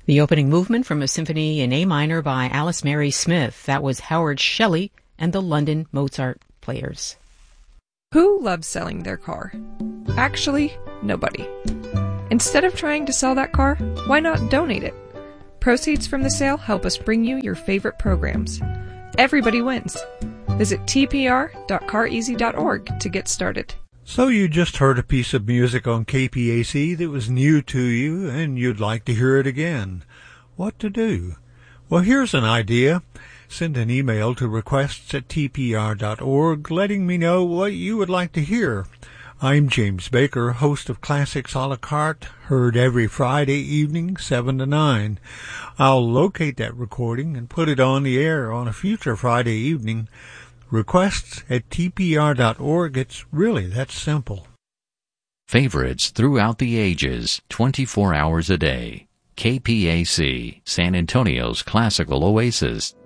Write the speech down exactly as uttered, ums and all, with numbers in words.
The opening movement from a symphony in A minor by Alice Mary Smith. That was Howard Shelley and the London Mozart Players. Who loves selling their car? Actually, nobody. Instead of trying to sell that car, why not donate it? Proceeds from the sale help us bring you your favorite programs. Everybody wins. Visit t p r dot car easy dot org to get started. So you just heard a piece of music on K P A C that was new to you and you'd like to hear it again. What to do? Well, here's an idea. Send an email to requests at t p r dot org letting me know what you would like to hear. I'm James Baker, host of Classics a la carte, heard every Friday evening, seven to nine. I'll locate that recording and put it on the air on a future Friday evening. Requests at t p r dot org. It's really that simple. Favorites throughout the ages, twenty-four hours a day. K P A C, San Antonio's classical oasis.